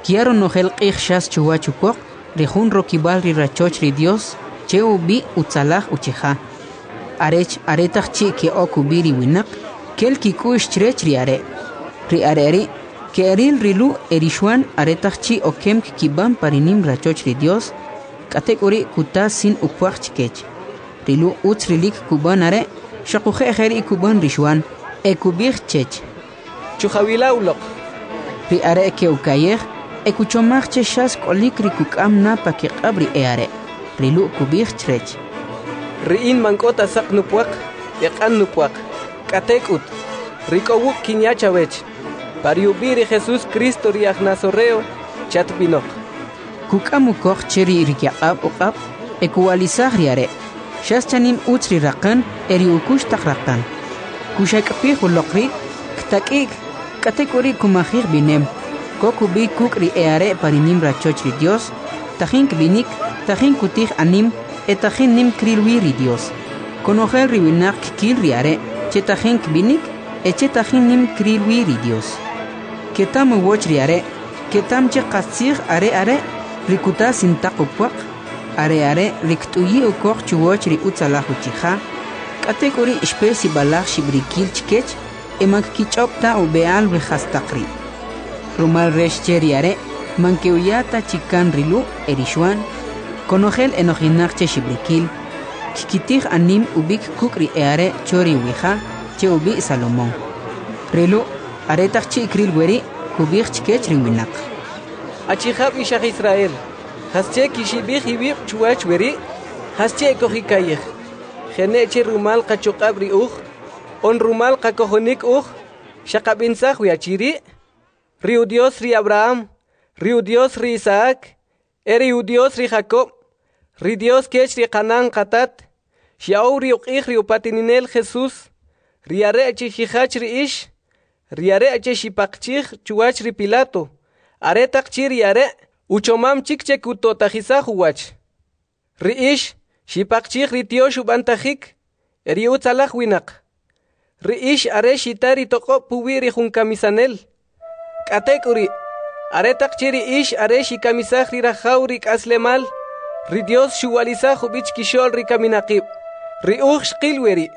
Kiaro nojel qixshas chuachukok, rihun rokibal ri rachoch ri Dios, cheu bi utzalaj ucheja. Arech aretach chi ke okubiri winak, kel kikush chrech ri are. Ri areri, ke eril rilu erishwan aretach chi okem kibam parinim rachoch ri Dios, katek uri kuta sin ukwach chikech. Rilu utz rilik kuban are, shakuje ejeri kuban rishwan, ekubich chech. Chujawila ulok. Ri are ke ukayej, ekuchomach cheshas kolik rikukam napa ke qabri eare. Rilu kubich chrech. Riin mankota sak nupuak, yakan nupuak. Katekut. Rikowuk kinyachawech. Pariubiri Jesús Cristo riach nazoreo, chatbinok. Kukamukok cheri rikyaqab uqab, ekuwalizah riare. Shas chanim utri raqan, eri ukush takraqan. Kushakapih ulokri, ktakik, katekuri kumahir binem. Kokubi kukri eare parinim rachoch ri Dios, tajin kbinik, tajin kutih anim, etajin nim krilwi ri Dios. Konojel riwinak kil riare, chetajin kbinik, echetajin nim krilwi ri Dios. Ketam woch riare, ketam che qasir are, rikuta sintakupuak, are, riktuyi ukok chuwoch ri utzalahu chija, katekuri espesi balach shibrikil chkech, emak kichopta ubeal rihastakri. Rumal resh cheriare, mankeuyata chikan rilu erishwan, konogel enojinach shibrikil, kikitih anim ubik kukri eare chori wija, che ubi Salomón. Rilu, aretach chikril weri, kubich chkech riwinak. Achihab ishach Israel, hasche kishibich ibib chuach weri, hasche kohikayech. Geneche rumal kachukabri on rumal kakohonik shakabinsach wiachiri. Riu Dios ri Abraham, riu Dios ri Isaac, riu Dios ri Jacob, ri Dios kech ri Canaan katat, xiao ri uqih ri upatininel Jesús, ri areche hijach ri ish, ri areche shipakchich chuach ri Pilato, aretak chi ri are, uchomam chikche kutotajizah uwach. Ri ish, shipakchich ri tiosh ubantajik, ri utzalaj winak. Ri ish are shitari toko puwi ri junkamisanel. Katekuri, aretak chiri ish are shikamisaj ri rajauri kaslemal, ri Dios shuwalizaj ubich kishol ri kaminakib, ri uch shqilweri.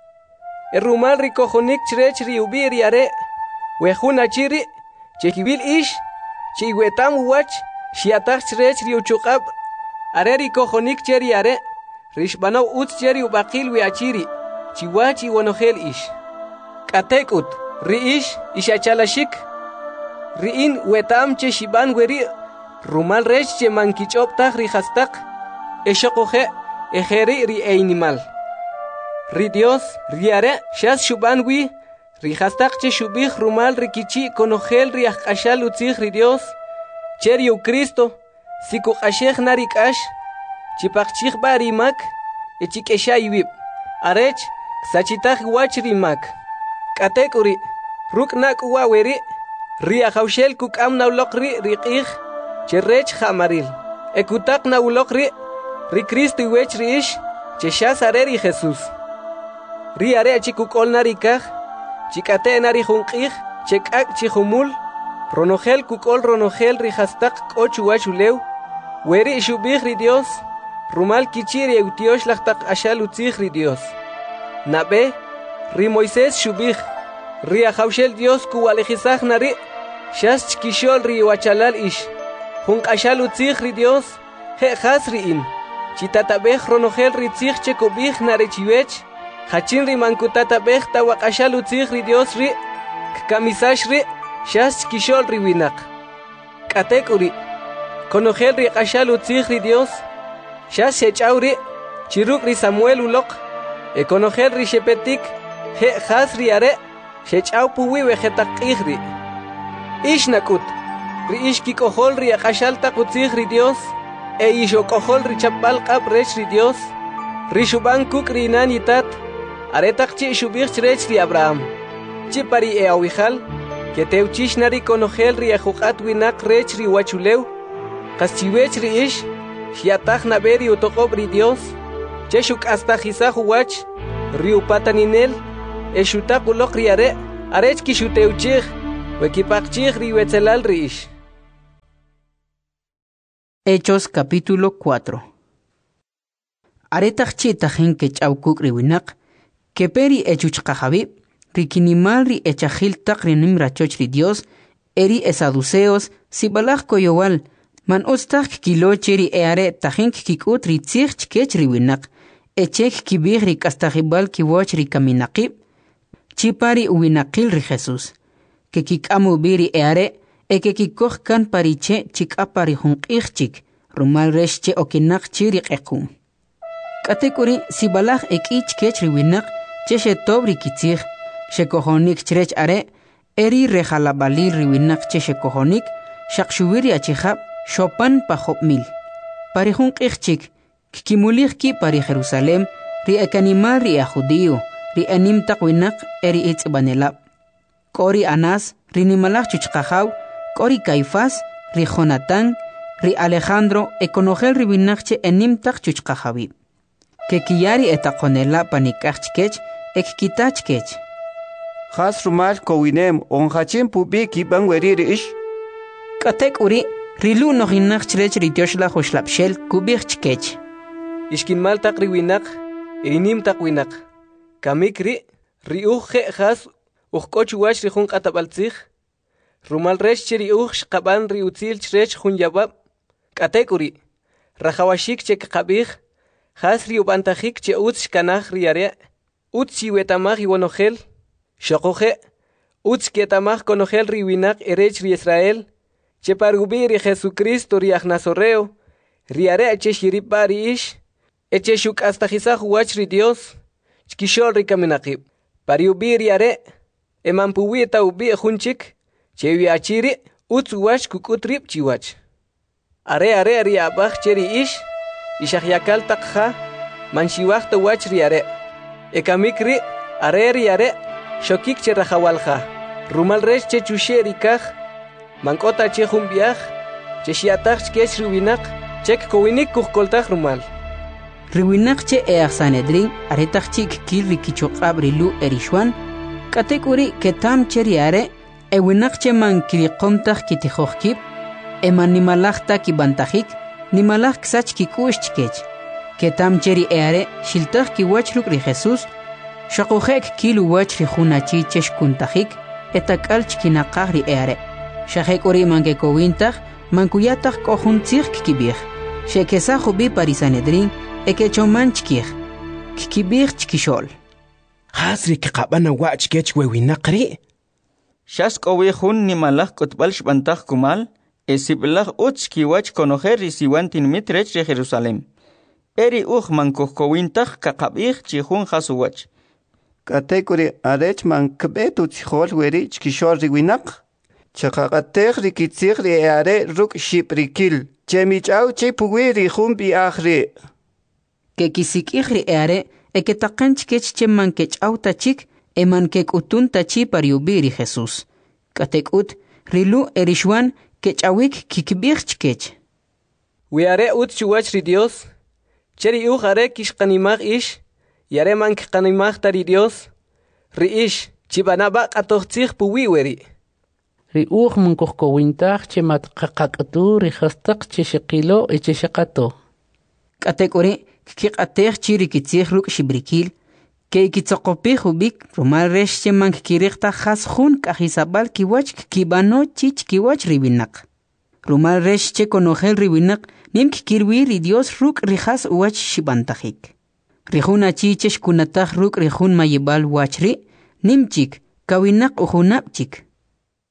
Rumal ri kojonik chrech ri ubiri are, wejuna chiri, chekibil ish, chiwetam uwach, shiataj chrech ri uchukab, are ri kojonik cheri are, rishbanaw utz cheri ubakil we achiri, chiwachi wanogel ish. Katekut, ri ish, ishachalashik, Riin wetam che shiban weri, rumal rech che mankichoptach ri hastak, eshokoje, ejeri ri einimal. Ri Dios, riare, shas shuban wi, ri hastak che shubich rumal rikichi konogel ri akashal utzich ri Dios, cheriu Cristo, siku ashech narikash, chipachich barimak, echikesha iwib, arech, sachitach wach rimak. Katekuri, ruknak uwaweri, Ria haushel kuk am na ulokri riqih, cherech hamaril. Ekutak na ulokri, ri Cristo iwech riish, cheshas areri Jesús. Ri are chikukol narikaj, chikate nari junqih, chekak chihumul, ronogel kukol ronogel ri hastak kochu wachulew, weri shubih ri Dios, rumal kichiri eutiosh lachtak ashal utzih ri Dios. Nabe, ri Moisés shubih, ri haushel Dios kuwalejizaj nari, shas chkishol ri wachalal ish, junqashal utzih ri Dios, he has riin, chitatabej ronogel ri tzih chekobij nare chiwech, hachin ri mankutatabej tawakashal utzih ri Dios ri, kkamisash ri, shas chkishol ri winak. Katek uri, konogel ri qashal utzih ri Dios, shas shechaw ri, chiruk ri Samuel ulok, konogel ri shepetik, he has ri are, shechaw puwi wejetak ihri. Ish nakut, ri ish kikohol ri akashal takutzih ri Dios, isho kohol ri chapal kap rech ri Dios, ri shuban kuk ri nanitat, aretak chi shubich rech ri Abraham, chi pari awihal, que teuchish nari konogel ri ajukat winak rech ri wachulew, kaschiwech ri ish, shiataj naberi utokob ri Dios, cheshuk hasta jizaj wach, ri upataninel, eshutak ulok ri arech kishuteuchich, wekipakchich ri wetzelal ri ish. Hechos capítulo 4. Aretak chitahin que chawkuk riwinak, que peri echuchkajabi, rikinimal ri echajil tak rinim rachoch ri Dios, eri esaduceos, sibalaj koyowal, man ostak kilocheri eare tajink kikut ri tzich chkech riwinak, echek kibig ri kastajibal kiwoch ri kaminakib, chipari uwinakil ri Jesus, que kikamu biri eare, eke kikoh kan pariche chikapari hunqihchik, rumal reshche okinak chiri ekum. Katekuri sibalaj ekich kech riwinak, cheshe tobri kitzig, shekohonik chrech are, eri rejalabalil riwinak cheshe kohonik, shakshubiri achihab, shopan pahop mil. Pari hunqihchik, kikimulich ki pari Jerusalem, ri ekanimal ri a judío, ri anim takwinak eri itzbanelab. Kori Anas, ri nimalach chuchkajaw, Kori Caifás, ri Jonatán, ri Alejandro, ekonogel ri binakche enimtak chuchkajabi. Que kiyari etakonela panikachkech, ekkitachkech. Has rumal kowinem, onhachin pubi kiban weriri ish. Katek uri, rilu nohinakchrech ri tioshla hoslapshel kubichkech. Ishkinmal tak riwinak, irinim tak winak. Kamikri, ri uje has, uhkochuach ri hun katabaltzich. Rumal resh chiri shqaban ri utzil chrech hun yabab. Katekuri, rajawashik chek kabig, has ri ubantajik che utz kanach riare, utz wetamach iwonogel, shokoje, utz ketamach konogel ri winak erech ri Israel, che parubi ri Jesucristo ri agnasoreo, riare che shiripa ri ish, eche shuk astajizah huach ri Dios, chkishol ri kaminakib, pariubi riare, emampuwi taubi hunchik, che wiachiri, utz huach kukutrip chiwach. Are ri abach cheri ish, ishahyakal takha, manshiwach tawach riare. Ekamikri, are riare, shokik che rajawalja. Rumal resh che chusheri kaj, mankota che humbiach, che shiatach chkech rubinak, chek kowinik kuhkoltach rumal. Riwinak che Sanedrin, aretach chik kil rikichokab rilu erishwan, katekuri ketam cheriare, ewinak che man kilikomtach kitijochkib, eman nimalachta kibantajik, nimalach ksach kikushchkech. Ketam cheri eare, shiltach kiwachruk ri Jesus, shakojek kilu wach ri junachi chesh kuntajik, etakal chkinakaj ri eare. Shahek ori mangekowintach, mankuyatach kohuntzich kibich. Shekesa hubi parisanedrin, ekechoman chkich. Kibich chkishol. Hasri kikabana wach kech wewinakri. Shask owehun nimalach kotbal shbantach kumal, Esiblach utz kiwach konojer risiwantin mitrech de Jerusalem. Eri man kohkowintach kakabich chihun hasuwach. Katekuri arech man kbetu chihol weri chkishor riwinak. Chakakatech rikitzich ri are ruk shiprikil. Chemichau chipuwi rihun bi achri. Que kisikich ri are, eketakanch kech cheman kech autachik, eman kek utun tachi pariubiri Jesus. Katekut, rilu erishwan, Kechawik kikibirchkech. Wiare ut chuwach ri Dios. Cheri are kishkanimach ish. Yare man kishkanimach tari Dios. Ri ish. Chibanaba katochtzich puwi weri. Ri man kohkowintach che mat kakakatu ri hastak che shekilo e che shekato. Katekore kikatech chiri kitzich ruk shibrikil. Que kitzokopich ubik rumal resh che man kikirichta has jun kajisabal kiwach kibano chich kiwach ribinak. Rumal resh che konogel ribinak nim kikirwi ri Dios ruk rijas uwach shibantajik. Rijuna chichesh kunataj ruk rijun mayibal wachri nim chik kawinak ujunap chik.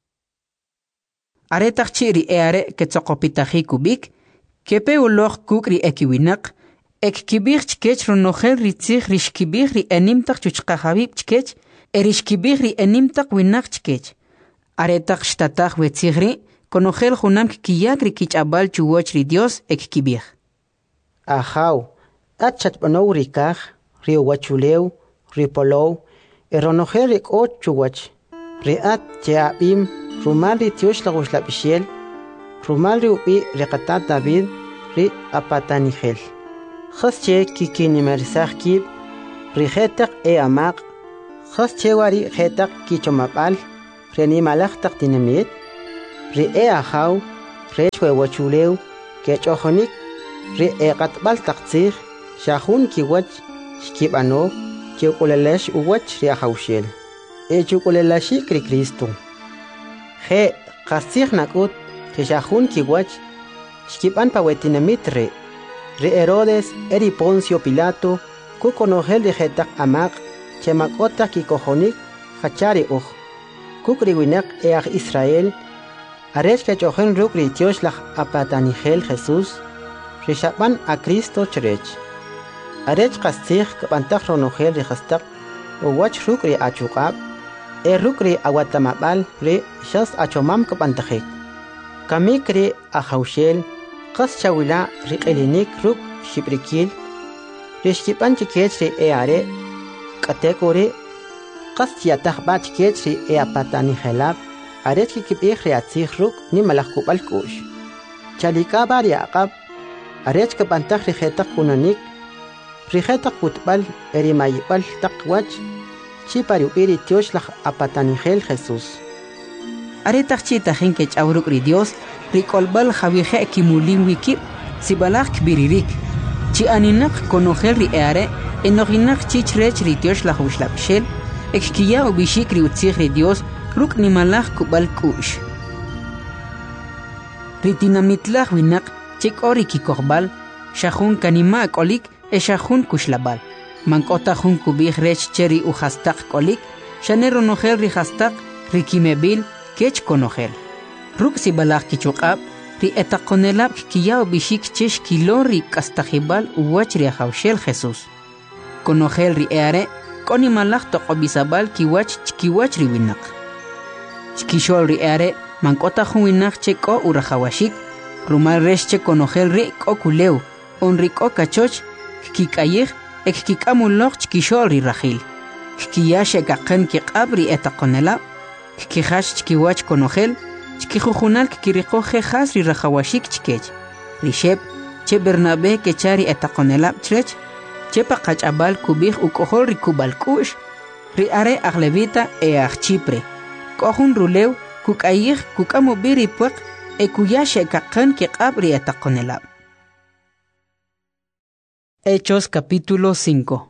Aretach chiri eare ketzokopitahik ubik kepe uloch kukri ekiwinak Ek kibich chkech ronogel ritzich rishkibich ri enimtak chuchkahabib chkech, erishkibich ri enimtak winak chkech. Aretak shtatach wetzigri, konogel junam kiyak ri kichabal chuwoch ri Dios ek kibich. Ahaw, atchat panow rikach, ri wachulew, ri polow, eronogel rik ot chuwoch, ri at cheabim, rumal ri tiosh laguslapishel, rumal ri upi rikatat David, ri apatanigel. Khasche kikini marisakib rihetak e amaq khasche wari hetak kichomapal reni malak tak dinamit ri e ahaw rechwe wachulew kechojonik ri eqatbal taqtsig shahun kiwach shkibano chukulelash uwach ri ahawshel chukulelashi kri Cristo je qasig nakut kishahun kiwach shkiban pawetinamit ri Herodes eri Poncio Pilato kukonojel de jetak amaq chemakota kikojonik hachari uj kukri winak each Israel arech kechojen rukri tioslach apatanigel Jesús rishaban a Cristo cherech arech kastig kapantak ronojel de hastak uwach rukri achukab rukri awatamabal ri shas achomam kapantajek kamikri ahaushel qas chawila riqelinik ruk shibrikil rishkipan chikechri eare katekori qas yatah ba chikechri apatani helab arech kibih riatzig ruk ni malakubal kush chalika bari aqab arech kapantak rijetak kunanik rijetak kutbal erimayibal takwach chipari iri tioslach apatani hel Jesús aretak chita hinkech awruk ri Dios rikolbal javije kimulin wikib sibalak biririk chi aninak konojel ri eare enoginak chichrech ri tiosh la huslapshel ekkiya ubishik ri utzig ri Dios ruk nimalak kubal kush ritinamitlach winak chikori kikorbal shahun kanima kolik shahun kushlabal mankota hun kubih rech cheri u hastak kolik shanero nojel ri hastak rikimebil kech konojel ruk sibalak kichukab ri etaqonelab kiyaw bishik chesh kilori kastajibal uwach ri hawshel Jesús konojel ri eare koni malak toqobisabal kiwach ri winak chkishol ri eare mankota hun winak cheko urahawashik rumal resh che konojel ri kokuleu on ri kokachoch kikayih ekkikamulok chkishol ri rajil kiyashe gaqan kiqabri etaqonelab kihash chkiwach konojel chkijujunal kiriko jejas ri rajawashik chkech rishep che Bernabé kechari etaqonelab chrech che paqachabal kubij ukojol ri kubal kush ri are aglevita Chipre kohun rulew kukayij kukamo biri puq kuyashe kaqan kiqabri etaqonelab. Hechos capítulo 5.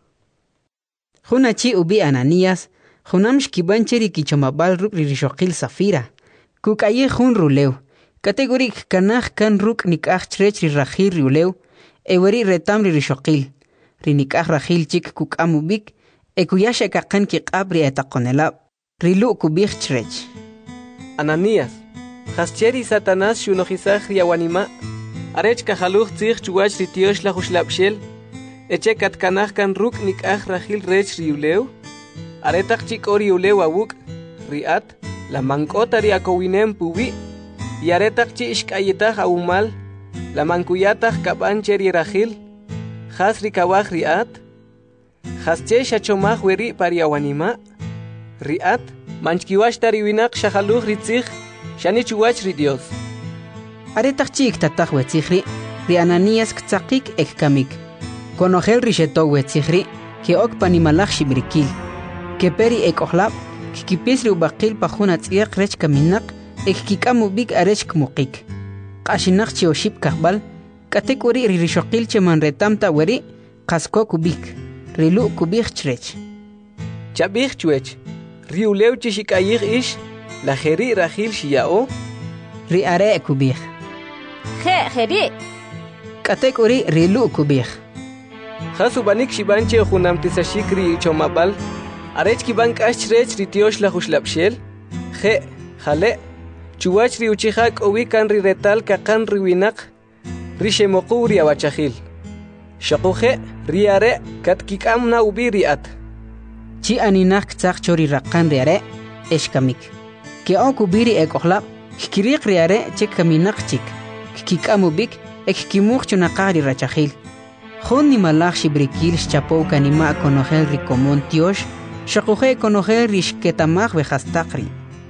Junachi ubi Ananías junam shkibancheri kichomabal ruk rishoqil Safira kukaye jun rulew kategorik kanaj kan ruk nikaj chrech ri rajil rulew eweri retam ri rishoqil ri nikaj rajil chik kukamubik kuyashe kaqan kiqabri etaqonelab rilu kubij chrech Ananías hascheri Satanás shunojisaj riawanima arech kajaluj tzig chuwach ri tiosh la huslapshel eche katkanaj kan ruk nikaj rajil rech riulew aretak chik ori ulew awuk riat la mankota ri akowinem puwi yaretak chi ishkayetaj aumal la mankuyataj kabancher rajil has ri kawaj riat hasche shachomaj weri pariawanima riat manchkiwash tariwinak shajaluj ritzig shani chuwach ri Dios aretak chik tataj wetzigri ri Ananías ktzaqik ekkamik konojel risheto wetzigri ke ok panimalaj shibrikil ke peri ekojlab kipis ri ubaqil pajuna tz'iq rech kaminak ekkikamu bik arech kmuqik qashinaq chi oshib kahbal katekuri ri rishoqil che manretamta weri qasko kubik rilu kubik chrech chabik chwech riulew chi shikayig ish la jeri rajil shiyao ri are kubik jeri katekuri rilu kubik Hasubanik shibanche junam tisashikri chomabal arech kiban kashrech ritiosh la huslapshel jale chuwach ri uchihak owikan ri retal kakan ri winak ri shemoquri awachahil shaquje ri are katkikamna ubiriat chi aninak tzaq chori raqan ri are eshkamik ke okubiri ekojlab kiriq ri are che kaminak chik kikamubik ekkimuq chunaqari rachahil Joni malach shibrikil chapo kanima konojel ri komon tiosh shaquje konojel ri shketamaj vejastaqri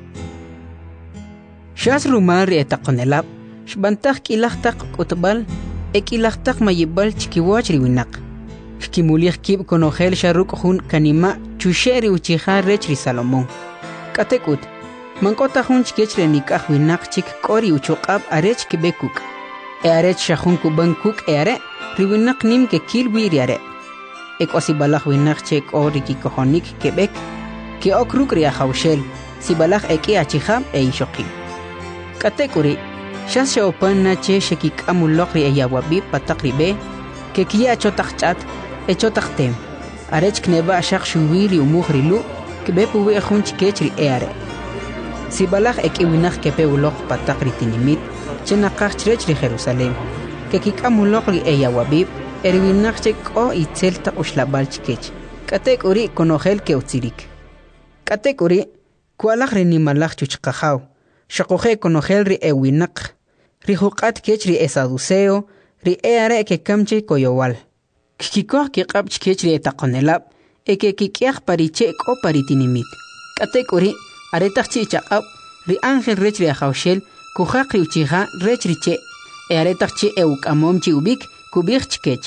shas rumar ri etaqonelab shbantaj kilajtaq utbal ekilajtaq mayibal chikiwach ri winaq kimulij kib konojel sharuk jun kanima chusheri uchija rech ri Salomón katekut mankota jun chkech re nikaj winaq chik kori uchoqab arech kibekuk earet shahun kuban kuk eare riwinak nim ke kil wiriare ek osibalak winak chek o riki kohonik kebek ke okruk ria hawshel sibalak eki achiham shoki katekuri shas opan na che shekik amulok ri eyawabi patakribe ke kia chotakchat echotaktem arech kneba shak shuwiri umuhrilu kebepu we khunch kechri eare sibalak eki winak kepe ulok patakri tinimit chenakach trech ri Jerusalem ke kikamulok ri eyawabi erwinak chek o itzelta ushlabal chkech katekuri konogel ke utzirik katekuri kualak ri nimalak chuchqahaw shaqoje konogel ri ewinak ri huqat kech ri esaduseo ri eare ke kamche koyowal kikikoh ki qabch kech ri etaqonelab eke kikiaq pariche ko paritinimit katekuri aretaq chi chaqab ri ángel rech ri hawshel kujaq ri uchiha rech ri che aretaq chi eukamom chi ubik kubich chkech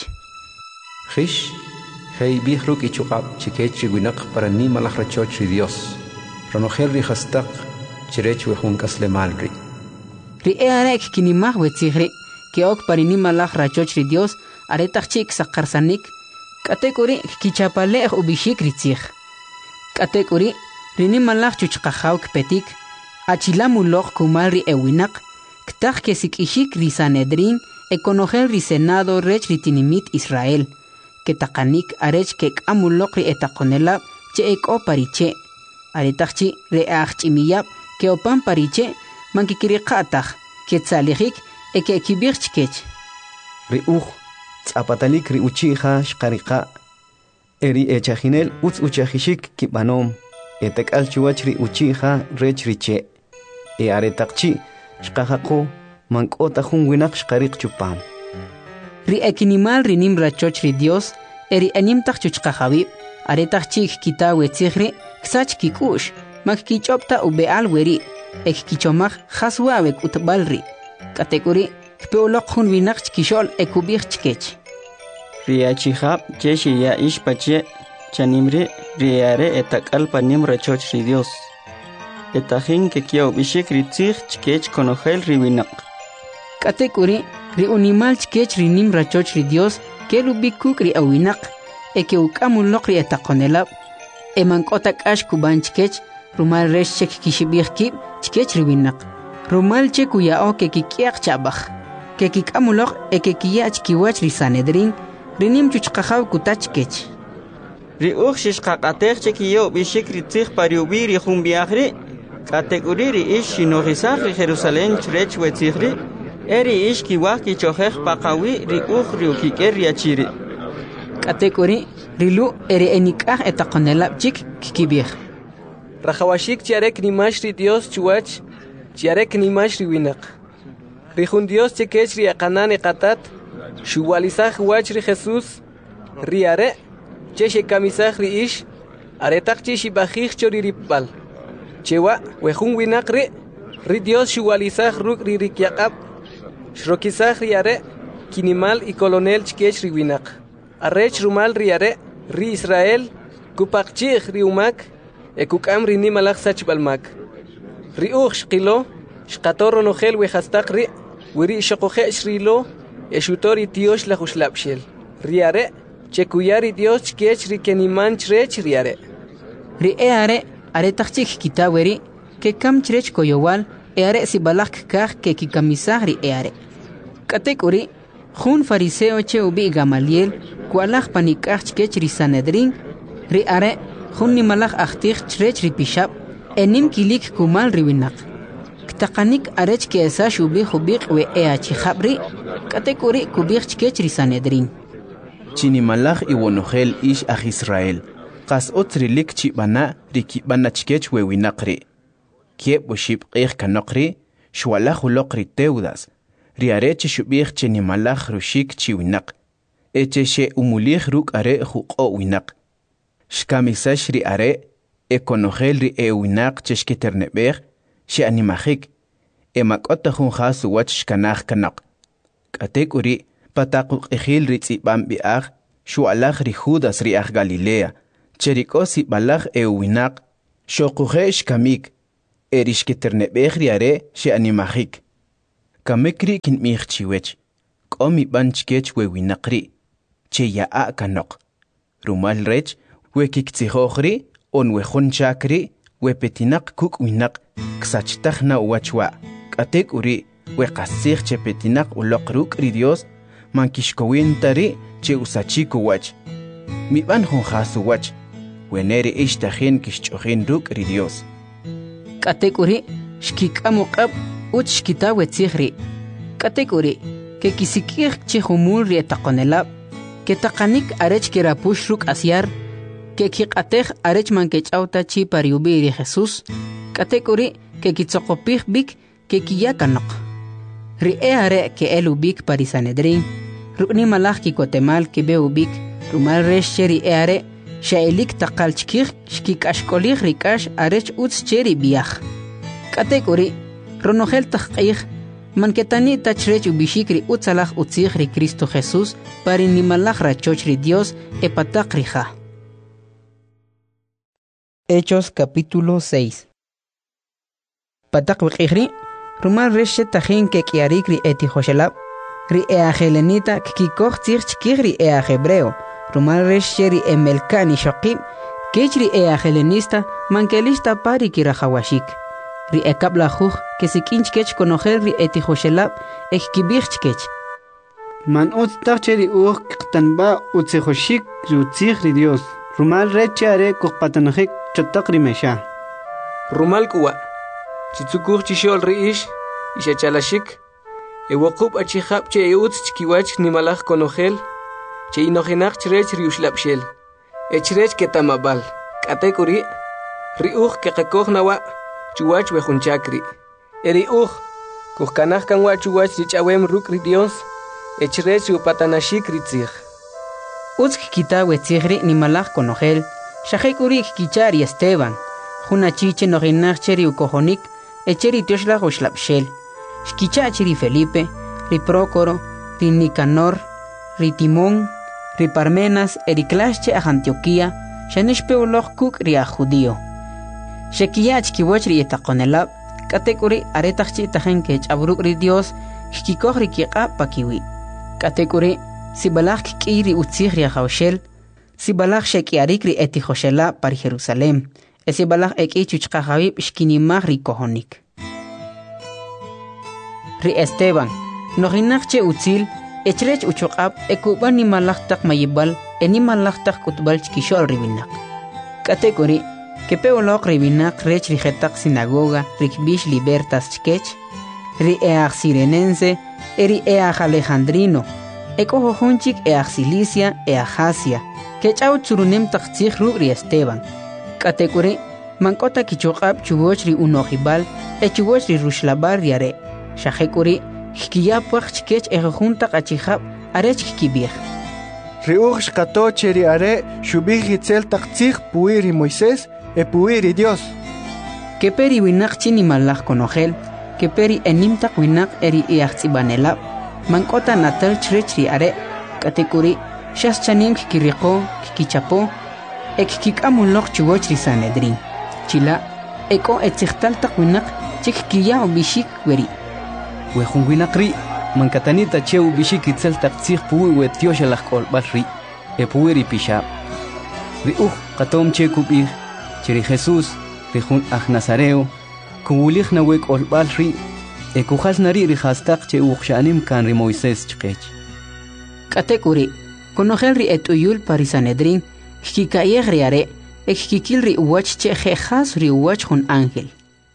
Rish hey bihruk ichukab chikech ri winak para ni malak rachoch ri Dios ronogel ri hastaq chirech wehun kaslemal ri ri eare kinimah wetzigri ke ok parini malak rachoch ri Dios aretaq chi saqarsanik katekuri kichapale ubishik ritzig katekuri rini malak chuchqahaw kpetik achilamulok kumal ri ewinak ktaq kesikishik ri Sanedrin ekonogel ri Senado rech ri tinimit Israel ketaqanik arech ke amulok ri etaqonelab che eko pariche aretaqchi re achimiyab ke opan pariche mankikiriqataq ketsalijik eke kibirchkech ri zapatalik ri uchiha shqariqa eri echajinel uchajishik kibanom etakal chuwach ri uchiha rech riche aretaqchi shqajaqo mankota jun winak shqariq chupam ri ekinimal ri nim rachoch ri Dios eri animtaq chuchqajabib aretaqchi kitawe tzigri ksach kikush makkichopta ubeal weri ekkichomaj haswawek utbalri katekuri peolok jun winak kishol ekubich chkech riachihab cheshi ya ishpache chanimri riare etakal panim rachoch ri Dios etajin ke kiau bishik ritzig chkech konogel ri winak katekuri ri unimal chkech ri nim rachoch ri Dios kelubikuk ri awinak ekeukamulok ri etaqonelab emankotak ash kuban chkech rumal resh chek kishibih kib chkech ri winak rumal chekuya o ke kikiaq chabaj ke kikamulok ekekiyach kiwach ri Sanedrin rinim chuchqahaw kutachkech ri shishqaqatej chekiyo bishik ritzig pariubi ri jumbiagri katekuri ri ish shinogisaj ri Jerusalén chrech wetzigri eri ish kiwaq kichojej paqawi ri ri ukiker riachiri katekuri rilu eri enikaj etaqonelab chik kikibij rajawashik chiarek nimash ri Dios chuwach chiarek nimash ri winak rijun Dios chekech ri aqanan eqatat shuwalizaj wach ri Jesús riare cheche kamisaj ri ish aretaq chi shibajij chori ripbal chewa wejun winak ri Dios shuwalizaj ruk ri rikyaqab shrokizaj riare kinimal y colonel chkech ri winak arrech rumal riare ri Israel kupaqchij ri umak ekukam ri nimalaj sachbalmak ri shqilo shqator nogel wejastaq ri wiri shoqoje shrilo eshutori tiosh la hushlapshel riare chekuyari Dios chkech ri keniman chrech riare ri eare aretaqchik kitaweri ke kam chrech koyowal eare sibalak kaj ke kikamisaj ri eare katekuri jun fariseo che ubi Gamaliel kualaj panikaj chkech ri Sanedrin ri are jun nimalaj ajtij chrech ri pishab enim kilik kumal ri winak ktaqanik arech ke esa shubi khubiq we eachi khabri katekuri kubich chkech ri Sanedrin chinimalaj iwonogel ish aj Israel qas otrilik chibana rikibana chkech we winaqri kieb bushib qih kanokri shwalaj uloqri teudas riareche shubih chinimalaj rushik chiwinaq eche umulij ruk are juqo winaq shkamisash ri are ekonogel ri ewinaq cheshkiternebej she animajik emakota jun jasu wach shkanaj kanaq katekuri pataqu qihil ri tsibam biaj shualaj ri Judas ri aj Galilea cherikosi balaj ewinaq shoquje shkamik erishkiternebej ri are she animajik kamikri kinmij chiwech komi banchkech wewinakri, che yaa kanok. Rumal rech, wekiktsihochri, on wehon chakri, wepetinak kuk winak, ksachtakna uachwa. Katek uri, wekasich che petinak ulokruk ridios, mankishkowintari che usachiku wach. Mi ban honjasu wach, weneri ishtahin kishchohin ruk ridios. Katek uri, shkikamuqab, uch shkita wetzihri. Katek uri, que kisikir chihumul rietakonelab, que takanik arech kirapush ruk asiar, que kikatej arech mankechauta chi pariubiri Jesús, katek uri, que kitzokopih bik, que kiyakanok. Ri are que el ubik parisanedrin, rukni malach ki kotemal que be ubik, rumal resh cheri are, shaelik takal chkir, shkik ashkolich rikash arech utz cheri biach. Katek uri, ronogel takqih, manketani tachrech ubishikri utzalach utzihri Cristo Jesús, parinimalach rachochri Dios, epatak rija. Hechos capítulo 6. Patak wikihri, rumal reshe tajin ke kiarikri eti joshelab, ri eajelenita kikikoch tzirchkigri hebreo, rumal reshe ri emelkani shokib, kechri eajelenista mankelista pari kirajawashik. Ri ekabla juj que sikinchkech konojer ri eti joshelab ekkibichkech. Man utstacheri qtanba utsejoshik rutzihri Dios. Rumal rechare kokpatanajik chotakri mesha. Rumal kuwa. Chitsukur chishol riish, ishachalashik, ewakub achihab che eutz chkiwach nimalach konogel, che inojenach chrech riushlapshel, echrech ketamabal, katekuri, riuch kekakog nawa, chuwach wejunchakri, eriuch, kuhkanach kanwa chuwach richawem rukri Dios, echrech upatanashik ritzich. Utz kita wetzihri nimalach konogel, shahekuri kichari Esteban, junachiche nojenach cheri ukojonik, echeri tioshla ushlapshel, shkichachiri Felipe, ri Prócoro, ri Nicanor, ri Timón, ri Parmenas, eriklasche a Antioquía, shanishpeuloch kuk ri a judío. Shekiyach kiwach ri etakonelab, katekuri aretachchi tajen kech abruk ri Dios, shkikoch ri kiqa pakiwi. Katekuri, sibalach kiri utzich ri a jaushel, sibalach shekiarik ri eti joshela par Jerusalem. Ese balach eki chuchqahabib shkinimach ri kohonik. Ri Esteban, noginach che utzil, echrech uchuqab, ekuban ni malachtak mayibal, eni malachtak kutbal chkishol ribinak. Katekuri, que peolok ribinak rech rijetak sinagoga, rikbish libertas chkech, ri each sirenense, eri each alejandrino, ekojohunchik each Cilicia, each Asia, kechau tsurunem taktzich ru ri Esteban. Katekuri, mankota kichoqab chugochri unojibal, chugochri rushlabar yare. Shahekuri, hkiyapwach chkech ejojunta kachihab, arech kibir. Riuch shkato cheri are, shubih hitzel taktzich puiri Moisés, puiri Dios. Keperi winak chini malach konogel, keperi enimtak winak eri iachzibanelab, mankota natal chrechri are. Katekuri, shas chanim kikiriko, kikichapo, ekkikamulok chugochri Sanedrin. Chila, eko etzichtal takwinak, chikkiya ubishik weri. Wejun winakri, mankatanita che ubishik itzel taktzich puwi wetioshel kolbalri, puwi pishab. Riuch, katom che kubir, cheri Jesús, rijun Nazareo, kubulich na wek olbalri, ekujas nari rijastak che uxanim kan ri Moisés chkech. Katekuri, konogel ri etuyul parisanedrin, kikayeh riare, ekikil ri uwach che jejas ri uwach jun ángel.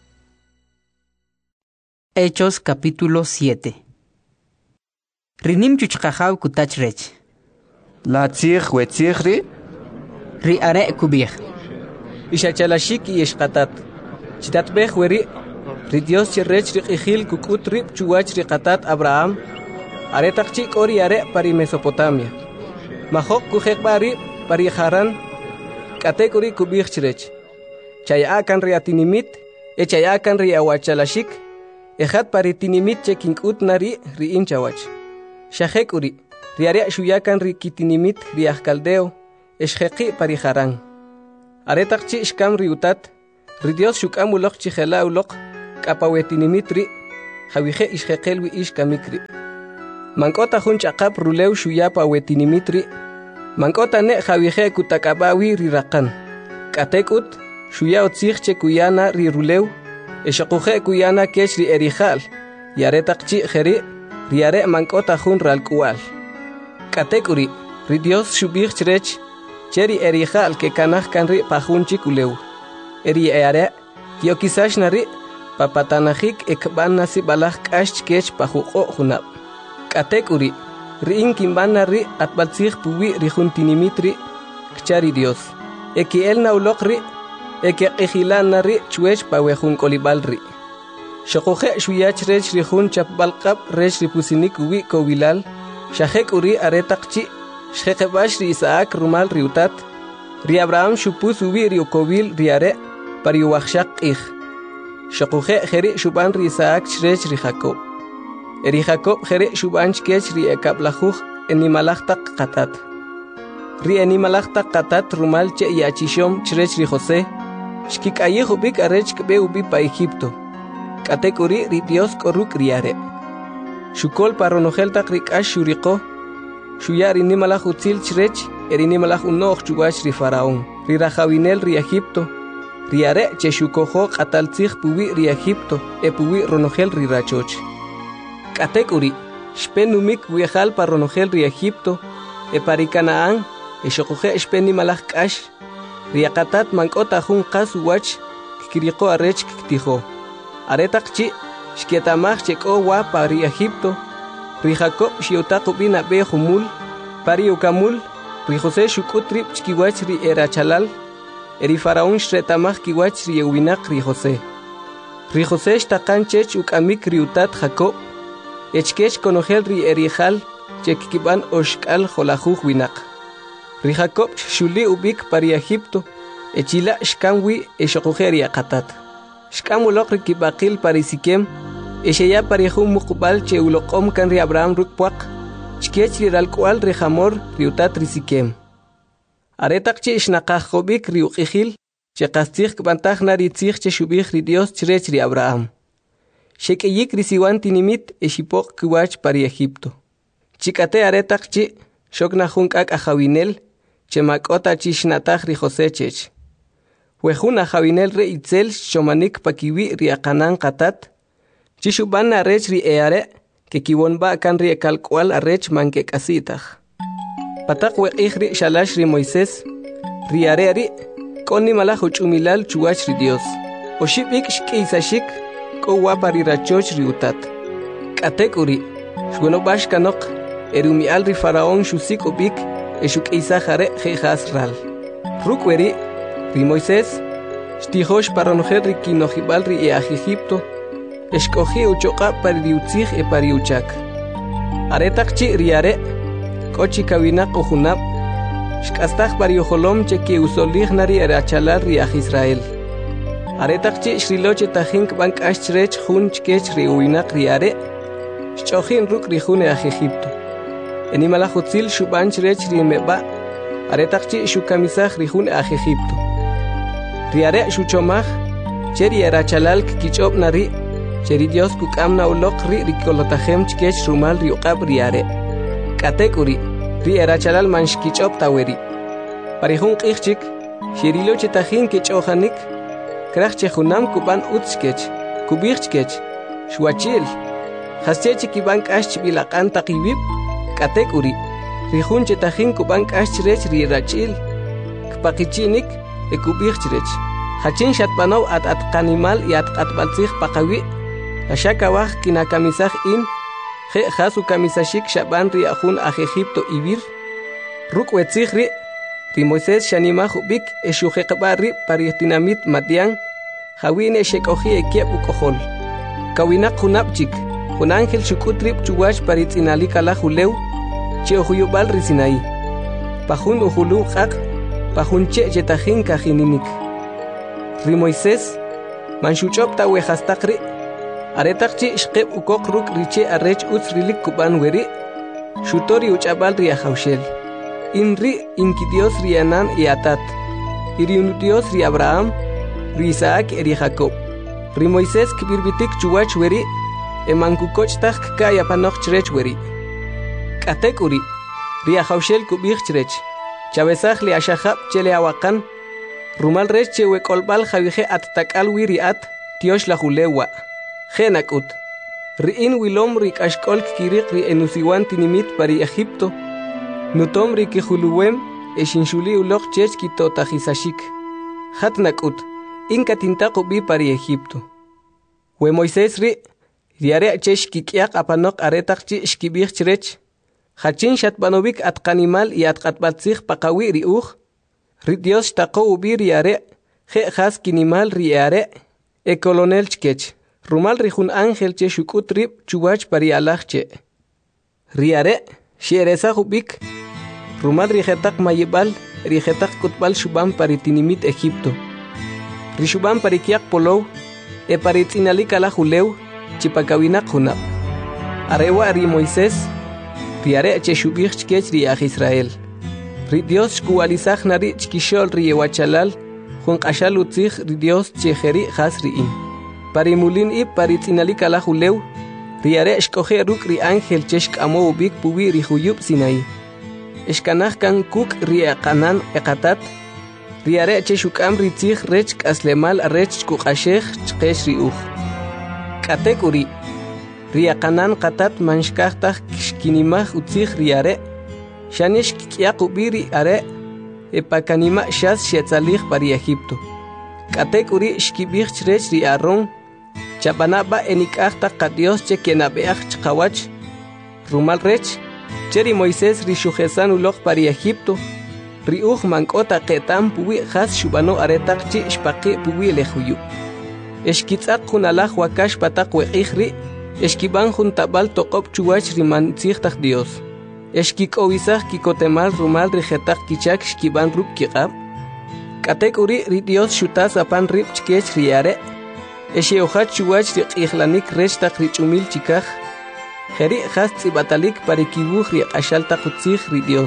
Hechos capítulo 7. Rinim chuchqajaw kutachrech. La tzich wetzihri, ri are kubir. Ishachalashik y eshkatat. Chitatbeh weri, ri Dios cherrech ri ijil kukut rip chuwach ri qatat Abraham, aretakchik ori are pari Mesopotamia. Mahok kujek bari pari Haran, katekuri kubir chrech. Chayakan ri atinimit, echayakan ri awachalashik, ejat pari tinimit che kinkut nari ri inchawach. Shahekuri, riare shuyakan ri kitinimit ri ajkaldeo, eshjeki pari Haran. Aretakchi ishkam ri utat, ri Dios shukam ulok chihela ulok, kapawetinimit ri, jawije ishjekel wi ishkamikri. Mankota jun chaqap rulew shuyapa wetinimitri. Mankota ne jawihe kutakabawi riraqan. Katekut shuya otzigche kuyana ri rulew. Eshakuhe kuyana kech ri erijal. Yaretaqchi jeri riare mankota jun ralkual. Katekuri ri Dios shubig chrech. Cheri erijal ke kanaj kanri pajunchi kulew. Eri eare kiokisash nari papatanajik ekban nasi balaj kash kech pajuqo junab. Katekuri riin kimbana ri atbalzig puwi ri juntinimitri kchari Dios. Eki el naulokri eki qijilan ri chwech pawejun kolibal ri. Shokoje shuyach rech ri jun chapbalqab rech ri pusinik wi kobilal. Shajek uri aretaqchi shjeqebash ri Isaac rumal ri utat. Ri Abraham shupus uwi ri ukobil ri are pari uwakshaq ij. Shokoje jeri shuban ri Isaac rech ri Jacob. Eri Jacob jere shubanch kech ri ekablajuj enimalajtaq qatat. Ri enimalajtaq qatat rumal che yachishom chrech ri José. Shkikayej ubik arech kbe ubi pa Egipto. Katekuri ri Dios koruk riare. Shukol paronojeltaq ri kash shuriqo. Shuyar inimalaj utzil chrech eri inimalaj unoq chuwach ri Faraón. Ri rajawinel ri Egipto. Riare che shukojo qataltzig puwi ri Egipto e puwi ronogel ri rachoch. Katekuri, shpenumik viajal paronogel ri Egipto, e pari Canaán, e shokoje shpeni malaj kash, riakatat mankota jun qas wach, kikiriqo arech kiktijo. Aretaqchi, shkietamaj cheko wa pari Egipto, ri Jacob shiotaqo bina be humul, pari ukamul, ri José shukutrip chkiwach ri erachalal, eri Faraón shretamaj kiwach ri ewinaq ri José. Ri José shtaqan chech ukamik ri utat Jacob, Echkech konogel ri erijal, chekkiban oshkal jolajuj winak. Ri Jacob shuli ubik pari Egipto, echila shkanwi eshokujeri akatat. Shkamulok ri kibakil pari Sikem, esheya pari jun mukbal che ulokom kan ri Abraham rukpuak, chkech ri ralkual ri Hamor ri utat ri Sikem. Aretaqchi ishnaqajobik ri uqijil, che kastig kbantaj nari tzig che shubig ri Dios chrech ri Abraham. Shekeyik risiwan tinimit eshipok kiwach pari Egipto. Chikate aretaqchi shokna junkak ajawinel chemakota chishnataq ri José chech. Wejun ajawinel re itzel shomanik pakiwi ri akanan qatat. Chishuban arech ri eare ke kiwonba kan ri ekalkwal arech manke kasitaq. Patak weqij ri shalash ri Moisés ri are ri koni malaj uchumilal chuwach ri Dios. Oshibik shkiisashik ko wapari rachoch ri utat. Katekuri, shweno bash kanok, erumi al ri Faraón shusik ubik, eshuk isajare jejas ral. Rukweri, ri Moisés, shtijosh paronojer ri kinojibal ri Egipto, eshkoji uchoqa pari ri utzig e pari uchak. Aretaqchi ri are, kochi kawinak ujunab, shkastaj pari ojolom che ki usolig nari erachalal ri Israel. Aretaqchi shriloche tajink bank ashrech jun chkech ri uinak ri are shchojin ruk ri jun Egipto. Enimalajutzil shubanch rech ri meba aretaqchi shukamisaj ri jun Egipto. Ri are shuchomaj cheri erachalal kichob nari cheri Dios kukamna ulok ri kolotajem chkech rumal ri uqab ri are. Katekuri ri erachalal manshkichob taweri. Pari jun qijchik shiriloche tajin kichojanik Krachche junam kuban utskech, kubirchkech, shuachil. Hastechi kiban kash bilaqan taqibib, katekuri. Rijunche tajin kuban kash rech rirachil. Kpakichinik, ekubirchrech. Hachin shatpanaw at kanimal y at atbalzig pakawi. Ashakawaj kinakamisaj in. Je hasu kamisashik shaban ri ajun Egipto ibir. Rukwetsig ri. Ri Moisés shanimaj ubik eshujeqbari paritinamit matian, jawine shekoji ekiep ukojol. Kawinak junapchik, jun ángel shukutrip chuwach paritzinalika julew, che ojuyubal risinai. Pajun ujulu qaq, pajun che yetajin kajininik. Ri Moisés, manshuchop ta wejastaqri, aretaqchi shqeb ukok ruk riche arrech utzrilik kuban weri, shutori uchabal ri ajawshel. Inri inki Dios ri Anan y Atat, iri un Dios ri Abraham, ri Isaac ri Jacob. Ri Moisés kibirbitik chuwach weri, emankukoch tak kaya panoch chrech weri. Katekuri, Ria Haushel Kubirchrech, Chavesaj li Ashahab Chele Awakan, Rumal Reche Wekolbal Javije at Takal Wiriat, Tiosh la Julewa, Genakut, Riin Wilom Rik Ashkolk Kirik Ri Enusiwan Tinimit Pari Egipto, Nutom Rik Huluwem, Eshinshuli Ulok Chech Kito Tajisashik, Hatnakut, Inka Tintakubi Pari Egipto. We Moisés Ri, Riare Chesh Kikiak Apanok Aretakchi Shkibir Chrech, Hachin Shatbanovik at Kanimal y at Katbatzich Pakawi Riuch, Ridios Tako Ubi Riare, He Has Kinimal Riare, E Colonel Chkech, Rumal Rijun Ángel Che Shukutrip Chuach Parialachche. Riare, Shereza Hubik, Rumal Rijetak Mayibal, Rijetak Kutbal Shubam Paritinimit Egipto. Rishubam Parikiak Polou, E Paritzinalik ala Juleu, Chipakawinak Hunab. Arewa Ri Moisés, Riare Cheshubich Chkech Riach Israel. Ridios Shkualizach Nari Chkishol Riewachalal, Jun Kashal Utzich Ridios Chejeri Has Riin. Parimulin I Paritzinalik ala Juleu, Riare Shkoje Ruk Ri Ángel Cheshk Amo Ubik Pubi Rijuyub Sinai. Eshkanach Kan Kuk Riakanan Ekatat, Riare Cheshukam Ritzich Rech Aslemal Rech Kukashech Chkesh Riuch. Katekuri Riakanan Katat Manshkachtach Kishkinimach Utzich Riare, Shanish Kiakubiri Are, Epakanima Shas Shetzalich Pari Egipto. Katekuri Shkibich Rech Riaron, Chapanaba Enikachta Kadios Chekenabeach Chkawach, Rumal Rech, Cheri Moisés Rishujesan Ulok Pari Egipto, Riuch Mankota Ketam Puwi Has Shubano Aretakchi Shpaki Puwi Lehuyu. Eshkitzak Hunalach Wakash Patak Weijri, Eshkiban Juntabal Tokop Chuach Riman Tzich Dios. Eshkik Oisach Kikotemal Rumal Rijetak Kichak Shkiban Rub Kikab. Katekuri Ridios Shutas Apan Rib Chkech Riare. Esheohat Chuach Rijlanik Reshtak Richumil Chikach. Heri Has Tzibatalik Parikibuch Riashal Takutzich Ridios.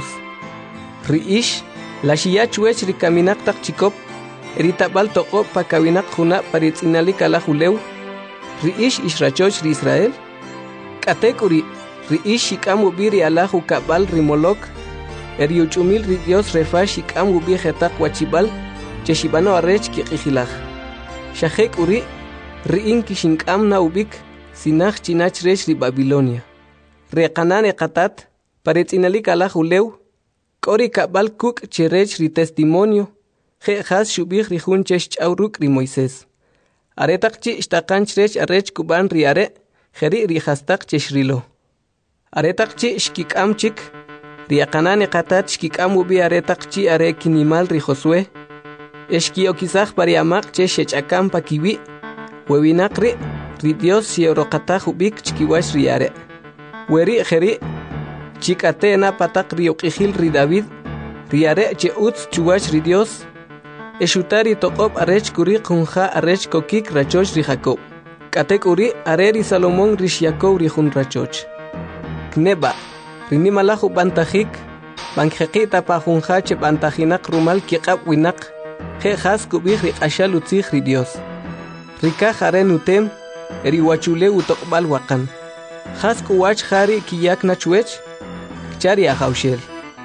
Riish, la Shia Chuech Rikaminak Tak Chikop. Eritabal Tokop Pakawinak Juna Paritzinalik ala Juleu. Riish Ishrachoch Ri Israel. Katekuri Riish Shikam Ubiri ala Jukabal Rimolok. Eriuchumil Ridios Refash Shikam Ubi Jetak Wachibal. Cheshibano Arech Kikijilach. Shahek Uri Riin Kishinkam na Ubik. Sinach Chinach Rech Ri Babilonia. Rekanan Ekatat Paritzinalik ala Juleu. Kori Kabal Kuk Cherech Ri Testimonio. He has Shubich Rijun Chesh Auruk Ri Moisés. Aretakchi Shtakanch Arech Kuban Riare, Heri Rihastak Cheshrilo. Aretakchi Shkikam Chik, Riakanan Katat Shkikam Ubi Aretakchi Are Kinimal Rijosue, Eshkiokizach Pariamak Cheshachakam Pakiwi, Webinakri, Ridios Siorokata Hubik Chkiwash Riare. Weri Heri, Chikatena Patak Riokihil Ri David, Riare Che Utz Chuach Ridios, Eshutari Tokop Arech Kuri Kunja Arech Kokik Rachoch Ri Jacob. Katekuri Areri Salomón Rish Yacob Rijun Rachoch. Kneba Rinimalahu Bantahik Banjekita Pajunja Che Bantajinak Rumal Kikab Winak He Has Kubich Ri Ashal Utzich Ridios. Rika Haren Utem Eriwachule Utokbal Wakan. Has Kuwach Hari Kiyak Nachuech Chari Ahaushel.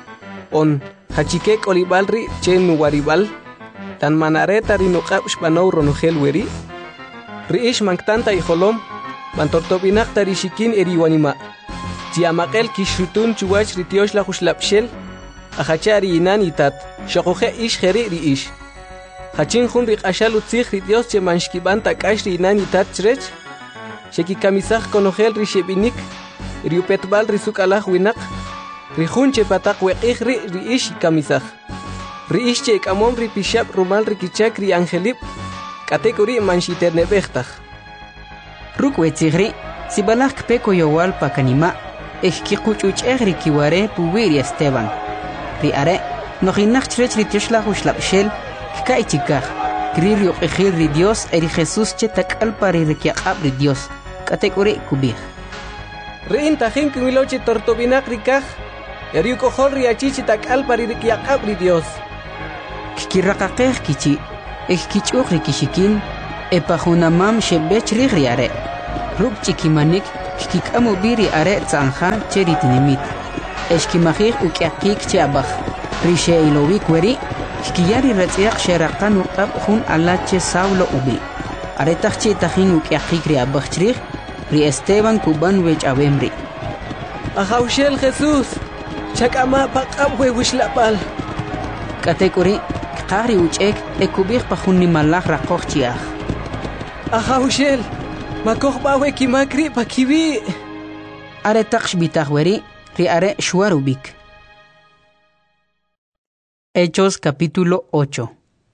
On Hachikek Olibalri Chen Waribal Tan Manareta Rinokab Shpano Ronogel Weri Riish Manktanta Ijolom Bantortobinak Tarishikin Eriwanima Tiamakel Kishutun Chuach Ritiosh la Huslapshel Ahachari Inan Itat Shokoje Ish Heri Riish Hachin Hun Rik Ashal Utzich Ritios Chemanshkiban Takash Inan Itat Chrech Sheki Kamisach Konogel Rishebinik Riupetbal Risukalah Winak Rijun Chepatak Weijri Riish Kamisach Riish Chek Amom Ripishab Rumal Rikichak Ri Angelip Katekuri Manshiter Nebechtach Rukwe Tzigri Sibalak Peko Yowal Pakanima Ejkikuchuch Egri Kiware Puwiri Esteban Riare Nohinach Chrech Ritioshla Huslapshel Kaichikach Gririo Ejil Ri Dios Eri Jesus Chetak Alpari Rikiakab Ri Dios Katekuri Kubich Rin Tajin Kimiloche Tortobinak Rikach Eriuko Hol Riachichi Tak Alpari Rikiakab Ri Dios Kirakakech Kichi Ejkichuch Rikishikin Epahunamam Shebech Rigriare Ruk Chikimanik Kikamu Biri Are Tzanha Cheritinimit اشكيمخيخ وكيقيك تيابخ ريشي إلويك وري كياري رتيق شرقان وقب خون الله تي ساولو أبي أريتخ تي تخين وكيقيك ريابخ تريخ ري استيبان كوبان ويج أويمري أخاوشيل خيسوس شك أما بقب ويوش لبال كاتيكوري قاري وجهك اكوبيخ بخوني ملاخ رقوخ تياخ أخاوشيل ما كوخ باوي كي ماكري باكيبي أري تقش بيتاخوري ري أري شوارو بيك. Hechos capítulo 8.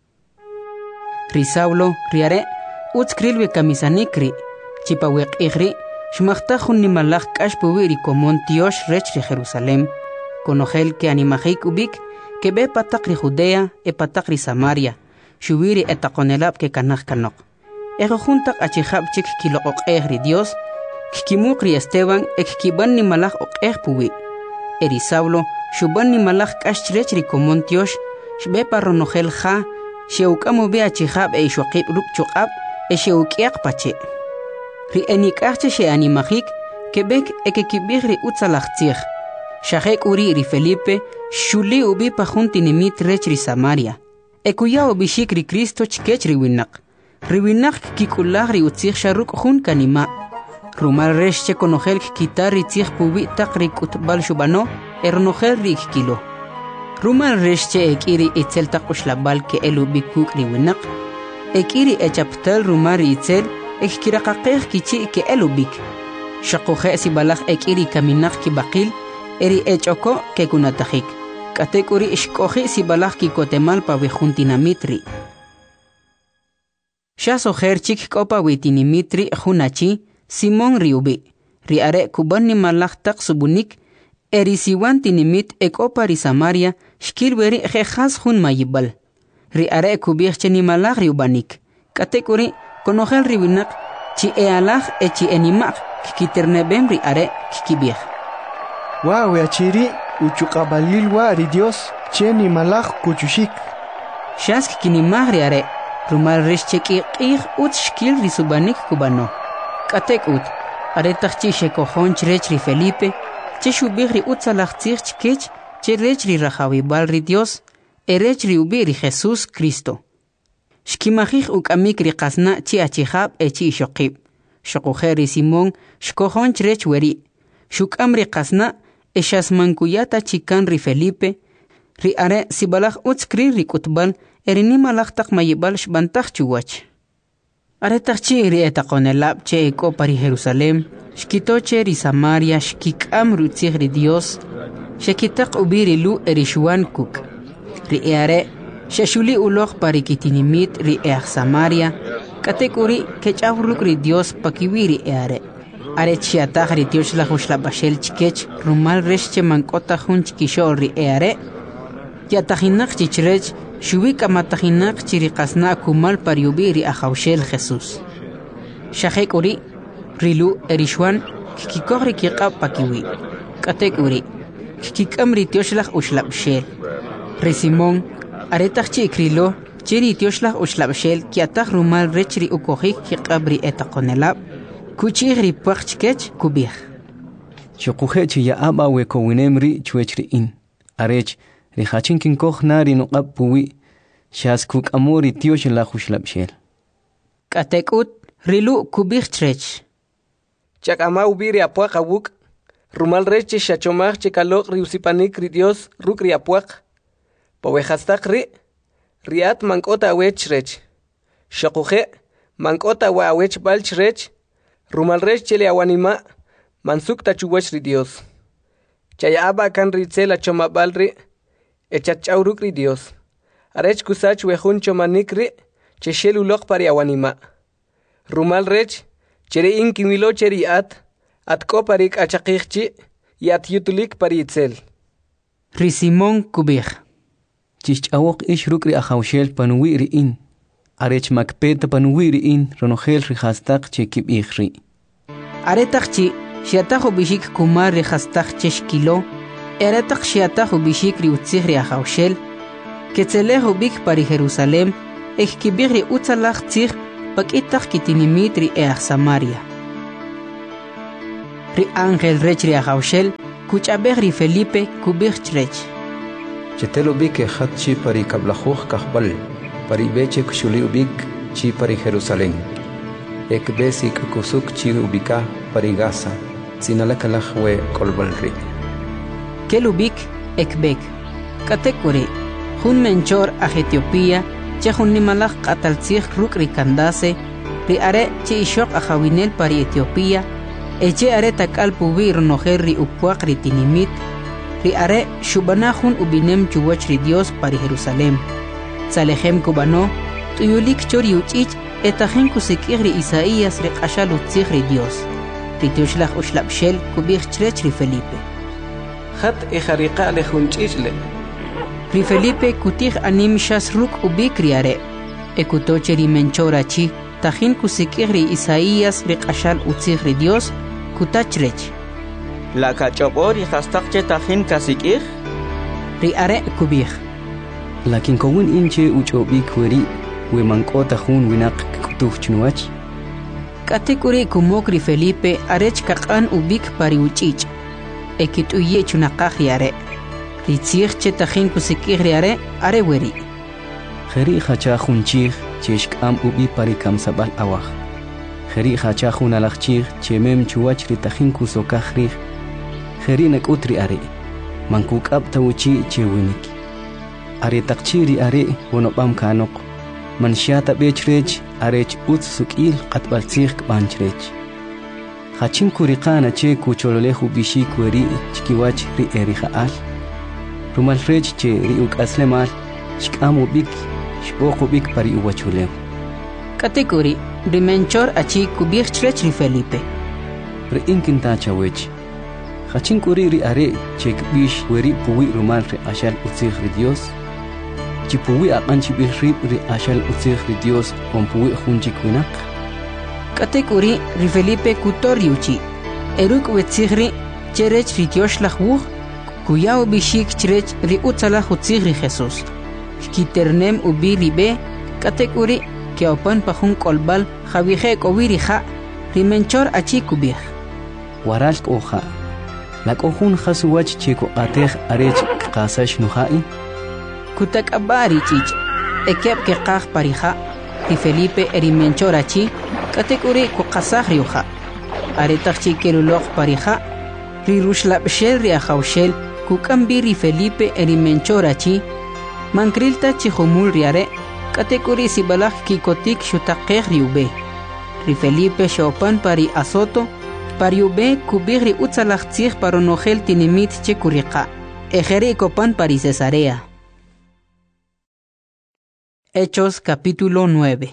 Risaulo riare utskrilwe kamisanikri chipawek igri shmachtajun ni malach kashpuwiri komon tiosh rechri Jerusalem konogel que animajik ubik que be patakri Judea e patakri Samaria shubiri etakonelab que kanaj kanok ego juntak achihab chik kilokok egri Dios kikimukri Esteban ekkiban ni malach ok egpuwi Erisaulo shuban ni malach kashrechri komon tiosh shbepa ronogel ja sheukamo be achihab e shokib rup chokab e sheukiak pache ri enikachche she animajik kebek ekekibigri utzalachtzich shahek uri ri Felipe shuli ubi pajunti nimit rechri Samaria ekuya ubishik ri Cristo chkechri winak kikulagri utzich sharuk jun kanima rumal resh che konogel kitar ri tzich pubi takri kutbal shubano ernogel ri kilo rumal resh che ekiri itzel takushlabal ke elubi kuk ri winak ekiri echaptal rumar itzel ekkirakaqeq kichi ke elubik shaqoje si balaj ekiri kaminak ki baqil eri echoko ke kunatajik katekuri ishkoji si balaj ki kotemal pa bejuntinamiitri shaso herchik kopa witinimiitri junachi Simón riubi riare kubani malaj tak subunik eri siwantinimit ekopa ri Samaria shkilweri jehas jun mayibal riare kubircheni malaj riubanik katekuri konogel riwinak chi ealaj e chi enimak kikiternebem riare kikibir Wow, achiri uchukabalil wa ri Dios cheni malaj kuchushik shask kinimag riare rumal rishcheki qig ut shkil risubanik kubano katek ut aretach shekojon chirechri Felipe cheshubigri utzalachtzich chkech cherechri rajawi ri Dios erechri ubiri Jesús Cristo shkimajij ukamik ri qasna chi achihab e chi shoqib shoqojeri Simón shkojon chirech weri shukamri qasna eshasmankuyata chikan ri Felipe ri are sibalaj utskri ri kutbal erinimalax tak mayibal shbantaj chuwach Aretachchi ri etakonelab che ekopari Jerusalem shkitoche ri Samaria shkikam rutzig ri Dios shkitak ubiri lu erishuan kuk ri eare shashuli ulog parikitinimit ri Samaria katekuri kechawruk ri Dios pakiwiri eare are chiatag ri Dios la bashel chkech rumal reshche mankota hun chkishol ri eare yatajinak chichrech Shubika matajinak chiriqasna kumal pariubiri ajawshel Jesús. Shahek uri, rilu erishwan, kikikogri kiqab pakiwi. Katek uri, kikikamri tioshlach ushlabshel. Simón, aretach chikrilo, chiri tioshlach ushlabshel, kiatach rumal rechri ukojik kiqabri etakonelab, kuchigri pachkech kubih. Chokuhechi ya aba wekowinemri chuechri in. Arech, Rihachin kinkoj nari no apuwi shaskuk amori tiosh la khuslabshel katekut rilu kubirchrech chakama ubiri apuaq awuk rumal reche shachomaj chikalok riusipanik ri Dios rukri apuaq powejastaq riat mankota awechrech shaquje mankota wa awech balchrech rumal rech chele awanima mansuk tachuwech ri Dios chayaba kan ritsela chomabalri echachawruk ri Dios arech kusach wejun chomanikri cheshel ulok pari awanima rumal rech chere inkimilo cheri atko parik achaqixchi yat yutulik pari itzel ri Simón kubir chichawok ishruk ri ajawshel panwi ri in arech makpeta panwi ri in ronogel ri hastaq chekib ikhri aretachchi shiatajo bishik kumar ri hastaq cheshkilo Eretak shiatajo bishikri utzigri ajawshel, ketzelejo bik pari Jerusalem, ekibigri utzalach tzig, pakitak kitinimitri Samaria. Ri ángel rechri ajawshel, kuch'abej Felipe kubij chrech. Chetelo bik hat chi pari kablajuj kahbal, pari beche kushuli ubik chi pari Jerusalén. Ek besi kusuk chi ubika pari Gaza, sinalakalaj we kolbalri. Kelubik ekbek. Katekuri, jun menchor a Etiopía, che jun nimalaj qataltzij ruk rikandase, ri are che ishok a jawinel pari Etiopía, eche are takal pubi ronojer ri upuak ri tinimit, ri are shubanajun ubinem chuwach ri Dios pari Jerusalem. Salejem kubano, tuyulik chori uchich, etajen kusikir ri Isaías ri qashal utzij ri Dios. Ri tiushlaj ushlabshel kubij chrech ri Felipe. Hat ejariqa le junchichle. Ri Felipe kutij anim shas ruk ubik ri are. Ekutoche ri menchora chi, tajin kusikir ri Isaías ri qashal utzij ri Dios, kutachrech. La kachopor y hastaqche tajin kasikir. Ri are kubij. Lakin kowin inche uchobik weri, we mankota jun winak kutuj chnuach. Katekuri kumok ri Felipe arech kaqan ubik pari uchich. Ekituye chunaqaj yare. Ritzij che tajin kusikir ri are weri. Kheri khacha junchig cheshkam ubi pari kamsabal awaj. Kheri khacha junalachchig chemem chuwach ri tajin kusokajri. Kheri nakutri are. Mankuk abtawchi chewinik. Are taqchiri are wonobam kanok. Manshata bechrech arech utsukil qatbaltzig banchrech. Khachin kuriqana che kuchololehu bishik weri chkiwach ri erijaal. Rumal rech che ri ukaslemal shkamu bik shboqu bik pari uwachulew. Katekuri rimenchor achi kubij chrech ri Felipe. Ri inkinta chawech. Khachin kuri ri are che kbish weri puwi rumal ri ashal utzig ri Dios. Chipuwi aqanchi bihrib ri ashal utzig ri Dios pompuwi junchik winak. Katekuri ri Felipe kutoriuchi. Eruk wetzigri cherech ri Dioshlaj wuj kuyao bishik chrech ri utzalaj utzig ri Jesus. Kiternem ubi ribe katekuri keopan pajun kolbal javije kowiri ja rimenchor achi kubij. Waral koha. La kohun khasuwach cheko atej arech qasash nuhai. Kutak abari chich. Ekep ke qaj parija. Ri Felipe erimenchor achi katekuri kuqasaj riuja. Aretaj chikeluloj parija. Ri rushlabshel ri ajawshel kukambi ri Felipe erimenchor achi. Mankrilta chihumul riare. Katekuri sibalaj kikotik shutaqej riube. Ri Felipe shopan pari azoto. Pariube kubij ri utzalaj tzij paronojel tinimit chekuriqa. Ejeri kopan pari Cesarea. Hechos capítulo 9.